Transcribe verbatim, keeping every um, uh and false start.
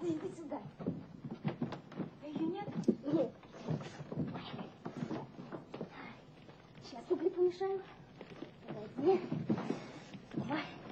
Иди сюда. А ее нет? Нет. Сейчас угли помешаю. Погоди. Давай.